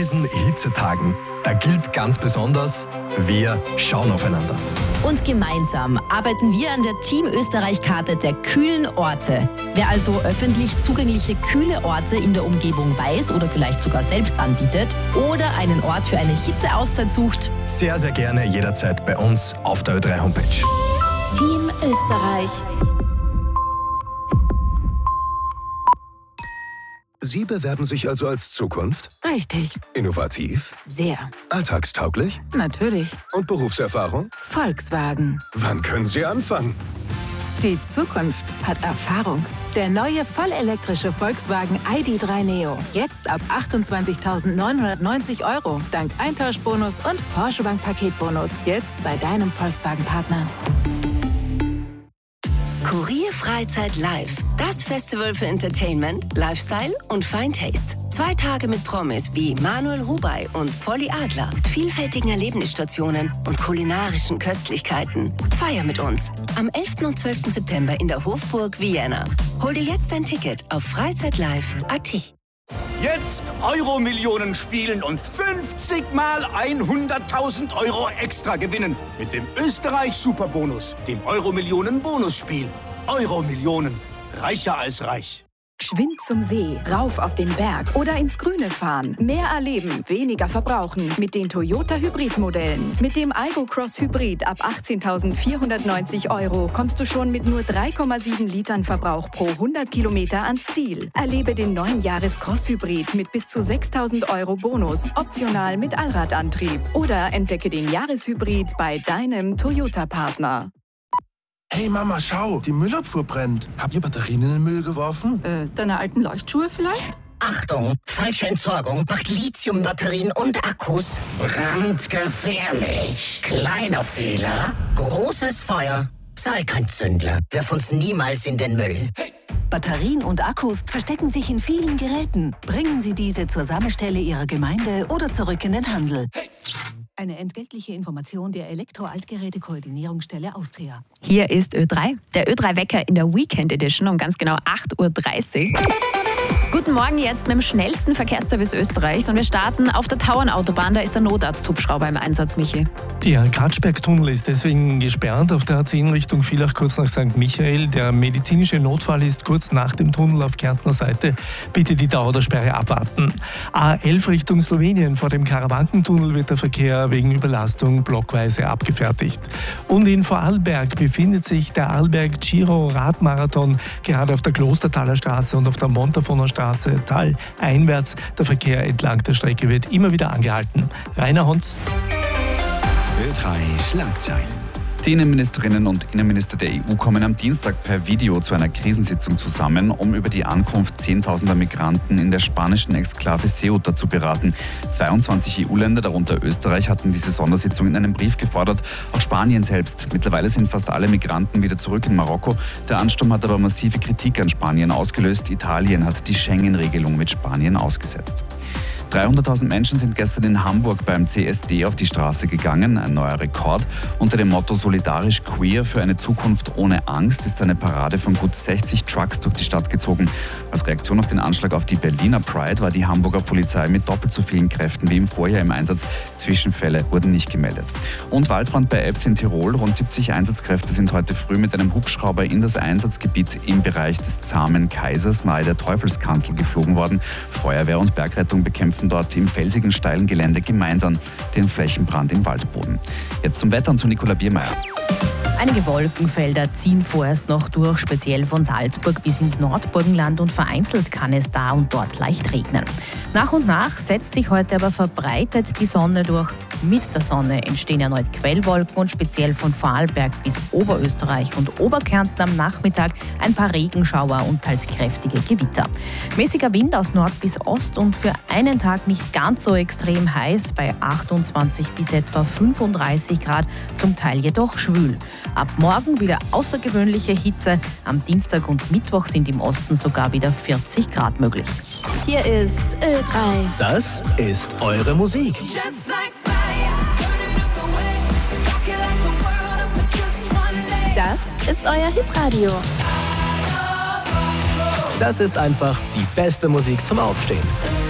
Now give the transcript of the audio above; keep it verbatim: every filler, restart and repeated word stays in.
diesen Hitzetagen, da gilt ganz besonders, wir schauen aufeinander. Und gemeinsam arbeiten wir an der Team Österreich-Karte der kühlen Orte. Wer also öffentlich zugängliche kühle Orte in der Umgebung weiß oder vielleicht sogar selbst anbietet oder einen Ort für eine Hitzeauszeit sucht, sehr, sehr gerne jederzeit bei uns auf der Ö drei Homepage. Team Österreich. Sie bewerben sich also als Zukunft? Richtig. Innovativ? Sehr. Alltagstauglich? Natürlich. Und Berufserfahrung? Volkswagen. Wann können Sie anfangen? Die Zukunft hat Erfahrung. Der neue vollelektrische Volkswagen I D drei Neo. Jetzt ab achtundzwanzigtausendneunhundertneunzig Euro. Dank Eintauschbonus und Porsche Bank Paketbonus. Jetzt bei deinem Volkswagen-Partner. Kurier Freizeit Live. Das Festival für Entertainment, Lifestyle und Fine Taste. Zwei Tage mit Promis wie Manuel Rubey und Polly Adler, vielfältigen Erlebnisstationen und kulinarischen Köstlichkeiten. Feier mit uns am elften und zwölften September in der Hofburg Vienna. Hol dir jetzt ein Ticket auf freizeitlive punkt a t. Jetzt Euro-Millionen spielen und fünfzig mal hunderttausend Euro extra gewinnen. Mit dem Österreich-Superbonus, dem Euro-Millionen-Bonusspiel. Euro-Millionen. Reicher als reich. Geschwind zum See, rauf auf den Berg oder ins Grüne fahren. Mehr erleben, weniger verbrauchen. Mit den Toyota Hybrid-Modellen. Mit dem Aygo Cross Hybrid ab achtzehntausendvierhundertneunzig Euro kommst du schon mit nur drei Komma sieben Litern Verbrauch pro hundert Kilometer ans Ziel. Erlebe den neuen Jahres Cross Hybrid mit bis zu sechstausend Euro Bonus, optional mit Allradantrieb. Oder entdecke den Jahreshybrid bei deinem Toyota-Partner. Hey Mama, schau, die Müllabfuhr brennt. Habt ihr Batterien in den Müll geworfen? Äh, deine alten Leuchtschuhe vielleicht? Achtung, falsche Entsorgung macht Lithiumbatterien und Akkus brandgefährlich. Kleiner Fehler, großes Feuer. Sei kein Zündler, wirf uns niemals in den Müll. Batterien und Akkus verstecken sich in vielen Geräten. Bringen Sie diese zur Sammelstelle Ihrer Gemeinde oder zurück in den Handel. Eine entgeltliche Information der Elektro-Altgeräte-Koordinierungsstelle Austria. hier ist Ö drei, der Ö drei Wecker in der Weekend Edition um ganz genau acht Uhr dreißig. Guten Morgen jetzt mit dem schnellsten Verkehrsservice Österreichs und wir starten auf der Tauernautobahn. Da ist der Notarzt-Hubschrauber im Einsatz, Michi. Der Kratzberg-Tunnel ist deswegen gesperrt auf der A zehn Richtung Villach kurz nach Sankt Michael. Der medizinische Notfall ist kurz nach dem Tunnel auf Kärntner Seite. Bitte die Dauer der Sperre abwarten. A elf Richtung Slowenien. Vor dem Karawankentunnel wird der Verkehr wegen Überlastung blockweise abgefertigt. Und in Vorarlberg befindet sich der Arlberg Giro Radmarathon gerade auf der Klostertaler Straße und auf der Montafoner Straße Tal einwärts. Der Verkehr entlang der Strecke wird immer wieder angehalten. Rainer Honz. Ö drei Schlagzeilen. Die Innenministerinnen und Innenminister der E U kommen am Dienstag per Video zu einer Krisensitzung zusammen, um über die Ankunft zehntausender Migranten in der spanischen Exklave Ceuta zu beraten. zweiundzwanzig E U-Länder, darunter Österreich, hatten diese Sondersitzung in einem Brief gefordert. Auch Spanien selbst. Mittlerweile sind fast alle Migranten wieder zurück in Marokko. Der Ansturm hat aber massive Kritik an Spanien ausgelöst. Italien hat die Schengen-Regelung mit Spanien ausgesetzt. dreihunderttausend Menschen sind gestern in Hamburg beim C S D auf die Straße gegangen. Ein neuer Rekord. Unter dem Motto Solidarisch Queer für eine Zukunft ohne Angst ist eine Parade von gut sechzig Trucks durch die Stadt gezogen. Als Reaktion auf den Anschlag auf die Berliner Pride war die Hamburger Polizei mit doppelt so vielen Kräften wie im Vorjahr im Einsatz. Zwischenfälle wurden nicht gemeldet. Und Waldbrand bei Ebbs in Tirol. Rund siebzig Einsatzkräfte sind heute früh mit einem Hubschrauber in das Einsatzgebiet im Bereich des Zahmen Kaisers nahe der Teufelskanzel geflogen worden. Feuerwehr und Bergrettung bekämpfen dort im felsigen, steilen Gelände gemeinsam den Flächenbrand im Waldboden. Jetzt zum Wetter und zu Nicola Biermeier. Einige Wolkenfelder ziehen vorerst noch durch, speziell von Salzburg bis ins Nordburgenland und vereinzelt kann es da und dort leicht regnen. Nach und nach setzt sich heute aber verbreitet die Sonne durch. Mit der Sonne entstehen erneut Quellwolken und speziell von Vorarlberg bis Oberösterreich und Oberkärnten am Nachmittag ein paar Regenschauer und teils kräftige Gewitter. Mäßiger Wind aus Nord bis Ost und für einen Tag nicht ganz so extrem heiß, bei achtundzwanzig bis etwa fünfunddreißig Grad, zum Teil jedoch schwül. Ab morgen wieder außergewöhnliche Hitze. Am Dienstag und Mittwoch sind im Osten sogar wieder vierzig Grad möglich. Hier ist Ö drei. Das ist eure Musik. Das ist euer Hitradio. Das ist einfach die beste Musik zum Aufstehen.